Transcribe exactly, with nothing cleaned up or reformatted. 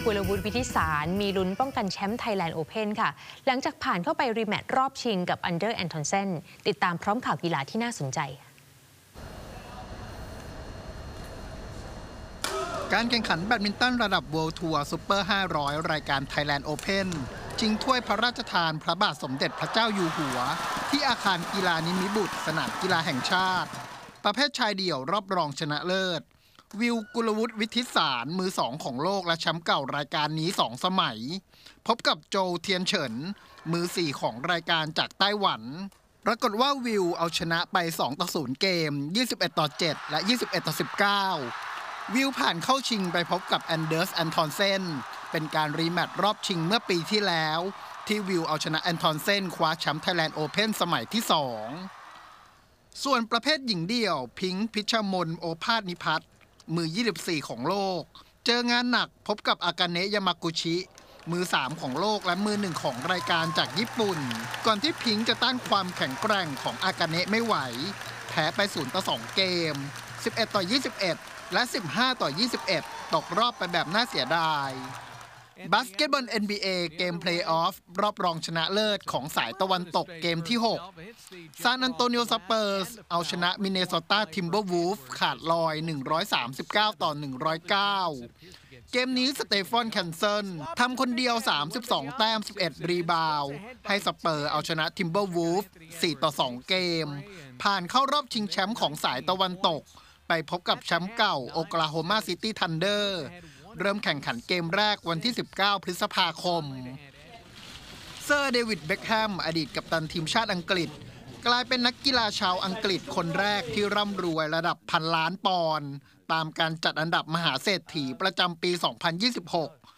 กุลวุฒิวิทิสารมีลุ้นป้องกันแชมป์ไทยแลนด์โอเพนค่ะหลังจากผ่านเข้าไปรีแมตช์รอบชิงกับอันเดอร์แอนทอนเซนติดตามพร้อมข่าวกีฬาที่น่าสนใจการแข่งขันแบดมินตันระดับ World Tour Super ห้าร้อย รายการ Thailand Open ชิงถ้วยพระราชทานพระบาทสมเด็จพระเจ้าอยู่หัวที่อาคารกีฬานิมิบุตรสนามกีฬาแห่งชาติประเภทชายเดี่ยวรอบรองชนะเลิศวิวกุลวุฒิวิทิสารมือสองของโลกและแชมป์เก่ารายการนี้สองสมัยพบกับโจเทียนเฉินมือสี่ของรายการจากไต้หวันปรากฏว่าวิวเอาชนะไปสองต่อศูนย์เกมยี่สิบเอ็ดต่อเจ็ดและยี่สิบเอ็ดต่อสิบเก้าวิวผ่านเข้าชิงไปพบกับแอนเดอร์สแอนทอนเซนเป็นการรีแมตช์รอบชิงเมื่อปีที่แล้วที่วิวเอาชนะแอนทอนเซนคว้าแชมป์ไทยแลนด์โอเพนสมัยที่สองส่วนประเภทหญิงเดี่ยวพิงค์พิชมนโอภาสนิพัฒน์มือยี่สิบสี่ของโลกเจองานหนักพบกับอากาเนะยามากุชิมือสามของโลกและมือหนึ่งของรายการจากญี่ปุ่นก่อนที่พิงค์จะต้านความแข็งแกร่งของอากาเนะไม่ไหวแพ้ไปศูนย์ต่อสองเกมสิบเอ็ดต่อยี่สิบเอ็ดและสิบห้าต่อยี่สิบเอ็ดตกรอบไปแบบน่าเสียดายบาสเกตบอล เอ็น บี เอ เกมเพลย์ออฟรอบรองชนะเลิศของสายตะวันตกเกมที่หกซานอันโตนิโอสเปอร์สเอาชนะมินเนโซตาทิมเบอร์วูฟขาดลอยหนึ่งร้อยสามสิบเก้าต่อหนึ่งร้อยเก้าเกมนี้สเตฟานแคนเซิลทำคนเดียวสามสิบสองแต้มสิบเอ็ดรีบาวด์ให้สเปอร์เอาชนะทิมเบอร์วูฟสี่ต่อสองเกมผ่านเข้ารอบชิงแชมป์ของสายตะวันตกไปพบกับแชมป์เก่าโอคลาโฮมาซิตี้ทันเดอร์เริ่มแข่งขันเกมแรกวันที่สิบเก้าพฤษภาคมเซอร์เดวิดเบ็คแฮมอดีตกัปตันทีมชาติอังกฤษกลายเป็นนักกีฬาชาวอังกฤษคนแรกที่ร่ำรวยระดับพันล้านปอนด์ตามการจัดอันดับมหาเศรษฐีประจำปี สองพันยี่สิบหก